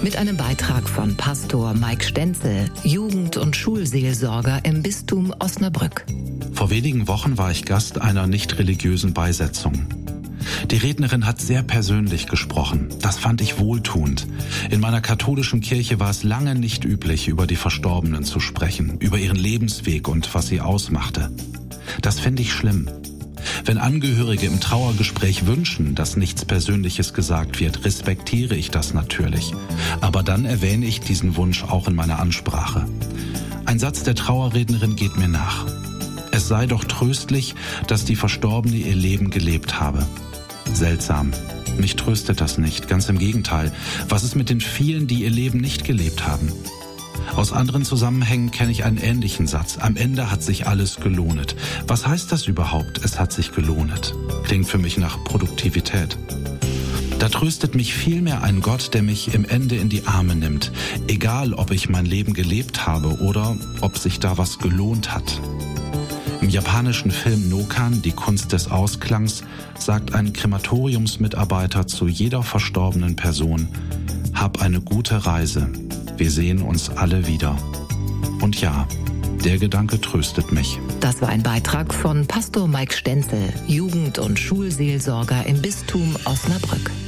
Mit einem Beitrag von Pastor Mike Stenzel, Jugend- und Schulseelsorger im Bistum Osnabrück. Vor wenigen Wochen war ich Gast einer nicht religiösen Beisetzung. Die Rednerin hat sehr persönlich gesprochen. Das fand ich wohltuend. In meiner katholischen Kirche war es lange nicht üblich, über die Verstorbenen zu sprechen, über ihren Lebensweg und was sie ausmachte. Das finde ich schlimm. Wenn Angehörige im Trauergespräch wünschen, dass nichts Persönliches gesagt wird, respektiere ich das natürlich. Aber dann erwähne ich diesen Wunsch auch in meiner Ansprache. Ein Satz der Trauerrednerin geht mir nach. Es sei doch tröstlich, dass die Verstorbene ihr Leben gelebt habe. Seltsam. Mich tröstet das nicht. Ganz im Gegenteil. Was ist mit den vielen, die ihr Leben nicht gelebt haben? Aus anderen Zusammenhängen kenne ich einen ähnlichen Satz. Am Ende hat sich alles gelohnt. Was heißt das überhaupt? Es hat sich gelohnt. Klingt für mich nach Produktivität. Da tröstet mich vielmehr ein Gott, der mich im Ende in die Arme nimmt. Egal, ob ich mein Leben gelebt habe oder ob sich da was gelohnt hat. Im japanischen Film Nokan, die Kunst des Ausklangs, sagt ein Krematoriumsmitarbeiter zu jeder verstorbenen Person: Hab eine gute Reise. Wir sehen uns alle wieder. Und ja, der Gedanke tröstet mich. Das war ein Beitrag von Pastor Mike Stenzel, Jugend- und Schulseelsorger im Bistum Osnabrück.